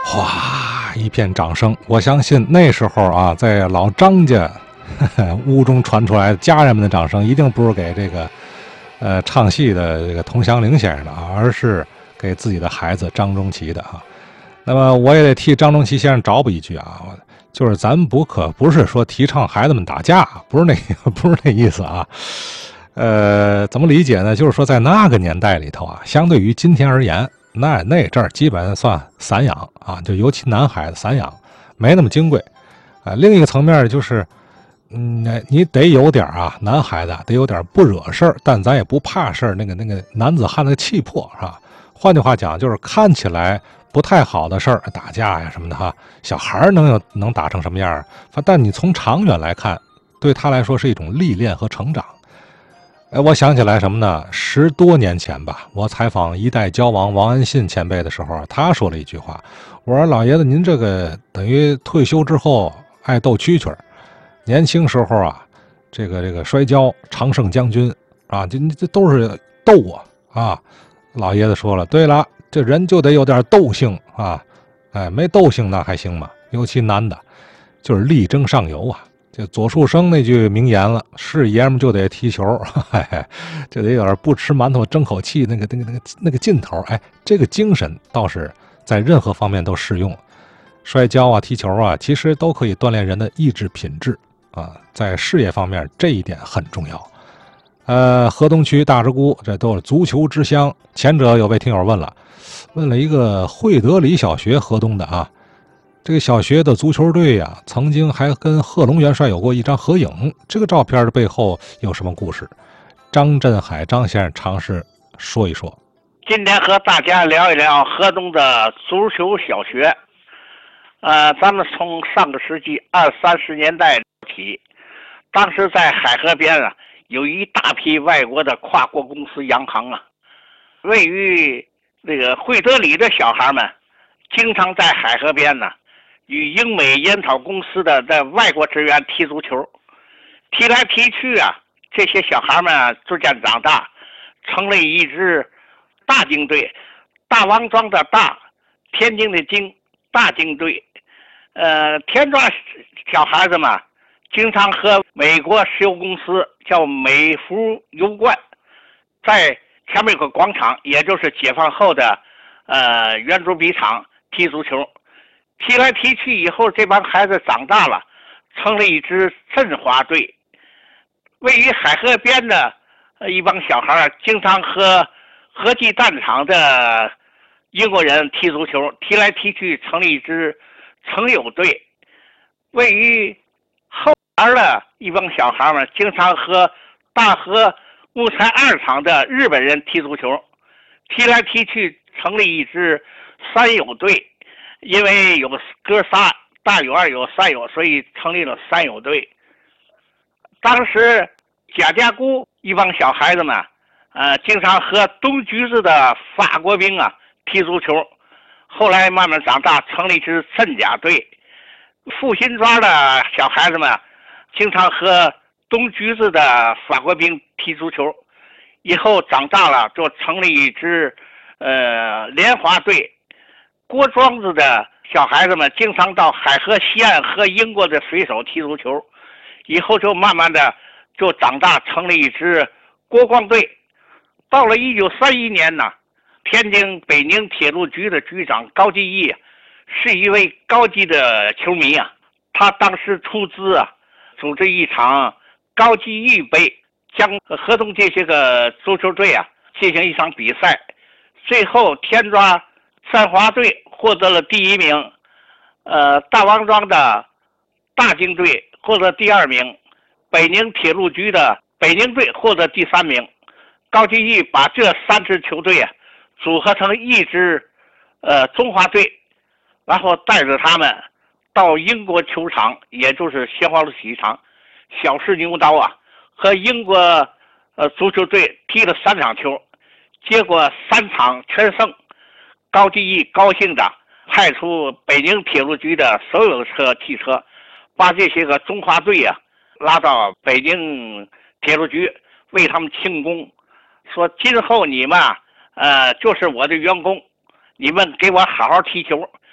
哗，一片掌声。我相信那时候啊，在老张家屋中传出来的家人们的掌声，一定不是给这个唱戏的这个佟祥麟先生的啊，而是给自己的孩子张中奇的啊。那么我也得替张中奇先生找补一句啊，就是咱们不是说提倡孩子们打架，不是那意思啊。怎么理解呢？就是说在那个年代里头啊，相对于今天而言，那阵儿基本算散养啊，就尤其男孩子散养，没那么金贵。另一个层面就是，你得有点啊，男孩子得有点不惹事儿，但咱也不怕事儿，那个男子汉的气魄是吧？换句话讲，就是看起来不太好的事儿，打架呀什么的哈，小孩能打成什么样？但你从长远来看，对他来说是一种历练和成长。我想起来什么呢？10多年前吧，我采访一代交王王安信前辈的时候，他说了一句话，我说老爷子您这个等于退休之后爱斗蛐蛐儿，年轻时候啊，这个摔跤常胜将军啊，这都是斗啊。老爷子说了，对了，这人就得有点斗性啊，没斗性那还行吗？尤其男的，就是力争上游啊。就左树生那句名言了，是爷们就得踢球，就得有点不吃馒头争口气那个劲头。这个精神倒是在任何方面都适用。摔跤啊、踢球啊，其实都可以锻炼人的意志品质啊。在事业方面，这一点很重要。河东区大直沽这都是足球之乡。前者有位听友问了一个惠德里小学河东的啊。这个小学的足球队啊，曾经还跟贺龙元帅有过一张合影。这个照片的背后有什么故事？张振海张先生尝试说一说。 今天和大家聊一聊河东的足球小学。咱们从上个世纪20、30年代起，当时在海河边啊，有一大批外国的跨国公司洋行啊，位于这个惠德里的小孩们，经常在海河边呢。与英美烟草公司的外国职员踢足球，踢来踢去啊，这些小孩们逐渐长大，成了一支大京队，大王庄的大，天津的京，大京队。田庄小孩子们经常和美国石油公司叫美孚油罐，在前面有个广场，也就是解放后的圆珠笔厂踢足球。踢来踢去以后，这帮孩子长大了，成了一支振华队。位于海河边的一帮小孩经常和河记蛋厂的英国人踢足球，踢来踢去成了一支城友队。位于后边的一帮小孩们经常和大河木材二厂的日本人踢足球，踢来踢去成了一支三友队。因为有哥仨，大友、二友、三友，所以成立了三友队。当时贾家沽一帮小孩子们，经常和东橘子的法国兵啊踢足球，后来慢慢长大，成立一支镇甲队。复兴庄的小孩子们经常和东橘子的法国兵踢足球，以后长大了就成立一支联华队。郭庄子的小孩子们经常到海河西岸和英国的水手踢足球，以后就慢慢的就长大成了一支国光队。到了1931年呢，天津北宁铁路局的局长高继义是一位高级的球迷啊，他当时出资啊，组织一场高继义杯，将河东这些个足球队啊进行一场比赛，最后天抓三华队获得了第1名，大王庄的大京队获得第2名，北宁铁路局的北宁队获得第3名。高继义把这3支球队啊组合成一支中华队，然后带着他们到英国球场，也就是鲜花路体育场，小试牛刀啊，和英国足球队踢了3场球，结果3场全胜。高继义高兴的派出北京铁路局的所有汽车，把这些个中华队啊拉到北京铁路局为他们庆功，说今后你们就是我的员工，你们给我好好踢球，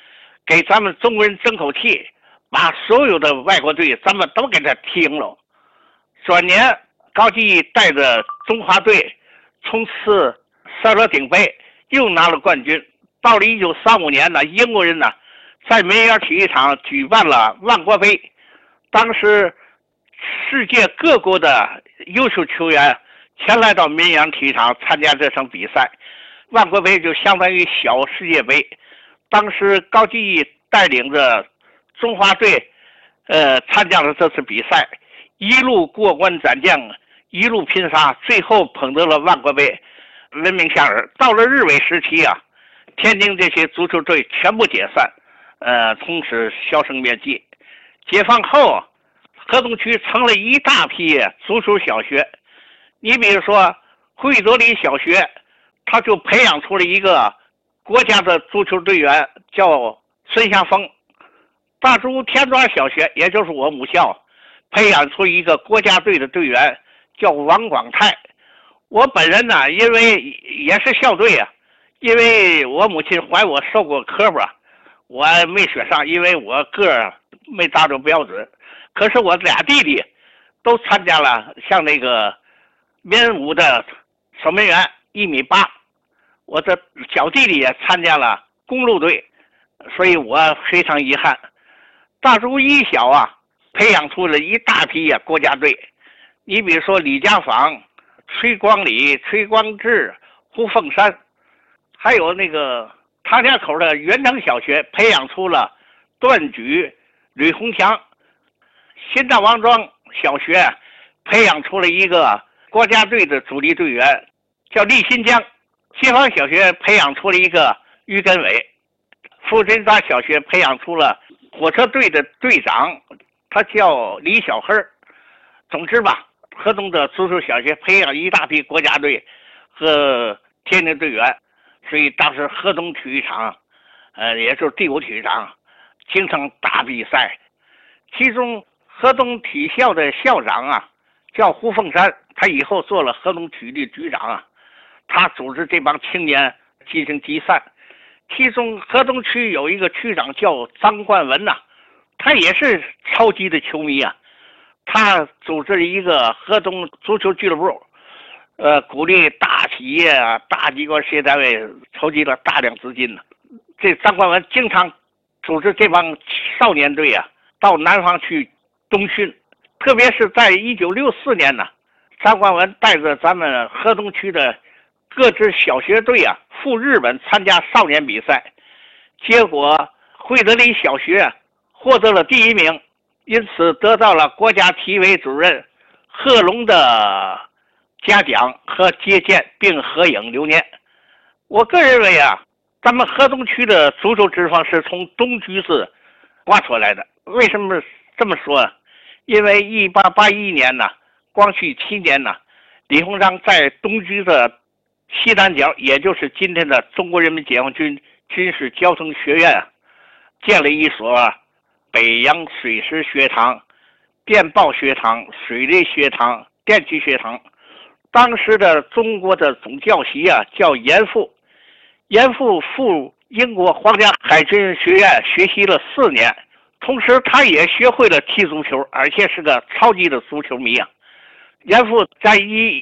给咱们中国人争口气，把所有的外国队咱们都给他踢赢了。转年，高继义带着中华队冲刺塞勒顶杯，又拿了冠军。到了1935年呢，英国人呢在梅园体育场举办了万国杯，当时世界各国的优秀球员前来到梅园体育场参加这场比赛。万国杯就相当于小世界杯。当时高继义带领着中华队参加了这次比赛，一路过关斩将，一路拼杀，最后捧得了万国杯，闻名遐迩。到了日伪时期啊，天津这些足球队全部解散，从此销声灭迹。解放后，河东区成了一大批足球小学。你比如说惠德里小学，他就培养出了一个国家的足球队员，叫孙祥峰。大竹田庄小学，也就是我母校，培养出一个国家队的队员，叫王广泰。我本人呢，因为也是校队啊，因为我母亲怀我受过科吧，我没学上，因为我个儿没达到标准。可是我俩弟弟都参加了像那个民舞的守门员1.8米，我的小弟弟也参加了公路队，所以我非常遗憾。大竹一小啊，培养出了一大批国家队。你比如说李家坊、崔光礼、崔光志、胡凤山，还有那个唐家口的元城小学培养出了段举、吕洪强。新大王庄小学培养出了一个国家队的主力队员，叫厉新江。解放小学培养出了一个于根伟。富春庄小学培养出了火车队的队长，他叫李小黑。总之吧，河东的足球小学培养一大批国家队和天津队员，所以当时河东体育场，也就是第5体育场，经常打比赛。其中河东体校的校长啊，叫胡凤山，他以后做了河东体育局长啊。他组织这帮青年进行集散。其中河东区有一个区长叫张冠文呐，他也是超级的球迷啊。他组织了一个河东足球俱乐部，鼓励大企业啊、大机关事业单位筹集了大量资金呢。这张冠文经常组织这帮少年队啊到南方去冬训，特别是在1964年呢，张冠文带着咱们河东区的各支小学队啊赴日本参加少年比赛，结果惠德里小学获得了第1名，因此得到了国家体委主任贺龙的嘉奖和接见，并合影留念。我个人认为啊，咱们河东区的足球之风是从东局子刮出来的。为什么这么说啊？因为1881年呢，光绪7年呢，李鸿章在东局的西南角，也就是今天的中国人民解放军军事交通学院，建了一所北洋水师学堂、电报学堂、水利学堂、电气学堂。当时的中国的总教习啊叫严复，严复赴英国皇家海军学院学习了4年，同时他也学会了踢足球，而且是个超级的足球迷啊。严复在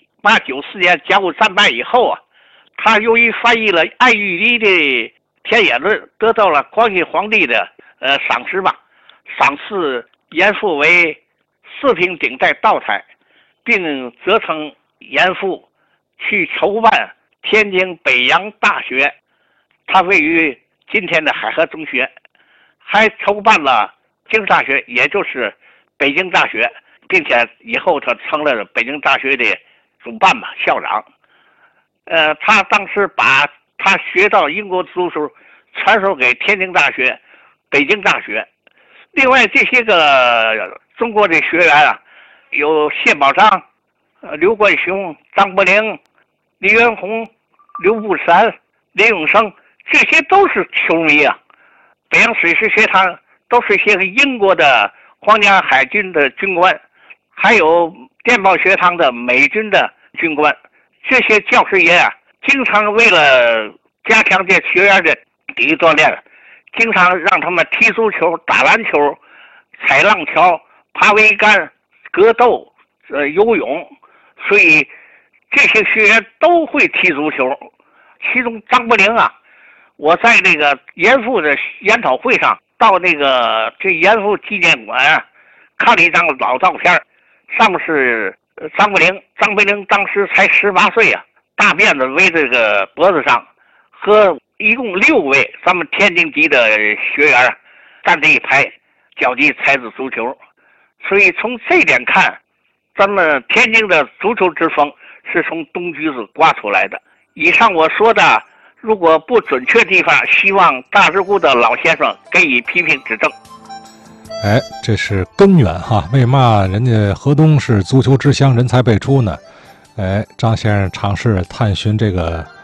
1894年甲午战败以后啊，他由于翻译了艾玉离的《田野论》，得到了光绪皇帝的赏识吧，赏赐严复为4品顶戴道台，并责成严复去筹办天津北洋大学，它位于今天的海河中学，还筹办了京大学，也就是北京大学，并且以后他成了北京大学的主办吧，校长。他当时把他学到英国足球传授给天津大学、北京大学。另外这些个中国的学员啊，有谢宝章、刘冠雄、张伯苓、李元洪、刘步山、林永生，这些都是球迷啊。北洋水师学堂都是些英国的皇家海军的军官，还有电报学堂的美军的军官。这些教师爷啊，经常为了加强这学员的体育锻炼， 经常让他们踢足球、打篮球、踩浪桥、爬桅杆、格斗、游泳，所以这些学员都会踢足球。其中张伯苓啊，我在那个严复的研讨会上，到那个这严复纪念馆看了一张老照片，上面是张伯苓当时才18岁啊，大辫子围这个脖子上，和一共6位咱们天津籍的学员站在一排，脚击才子足球。所以从这点看，咱们天津的足球之风是从东橘子刮出来的。以上我说的如果不准确地方，希望大直沽的老先生给予批评指正。 哎，这是根源哈。为嘛人家河东是足球之乡，人才辈出呢？哎，张先生尝试探寻这个